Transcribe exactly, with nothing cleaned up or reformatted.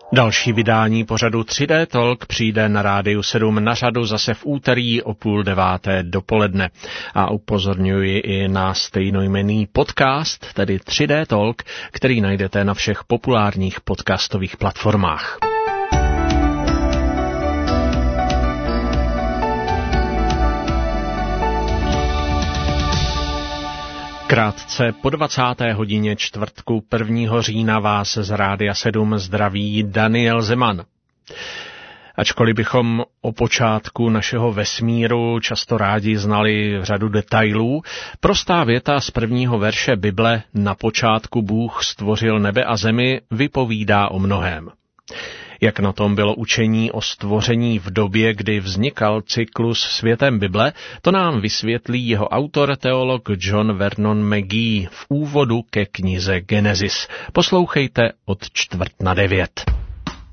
Další vydání pořadu tři dé Talk přijde na Rádiu sedm na řadu zase v úterý o půl deváté dopoledne. A upozorňuji i na stejnojmenný podcast, tedy tři dé Talk, který najdete na všech populárních podcastových platformách. Krátce po dvacáté hodině čtvrtku prvního října vás z Rádia sedm zdraví Daniel Zeman. Ačkoliv bychom o počátku našeho vesmíru často rádi znali řadu detailů, prostá věta z prvního verše Bible Na počátku Bůh stvořil nebe a zemi vypovídá o mnohém. Jak na tom bylo učení o stvoření v době, kdy vznikal cyklus světem Bible, to nám vysvětlí jeho autor, teolog John Vernon McGee v úvodu ke knize Genesis. Poslouchejte od čtvrt na devět.